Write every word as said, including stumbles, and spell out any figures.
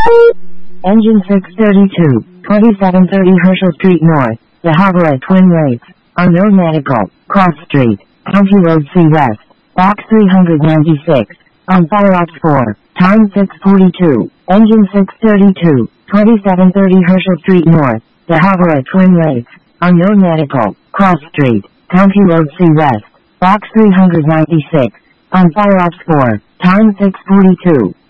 Engine six thirty-two, twenty-seven thirty Herschel Street North, De Havre Twin Lakes, Unknown Medical, Cross Street, County Road C West, Box three ninety-six, on Fire Ops four, time six forty-two, Engine six thirty-two, twenty-seven thirty Herschel Street North, De Havre Twin Lakes, Unknown Medical, Cross Street, County Road C West, Box three ninety-six, on Fire Ops four, time six forty-two.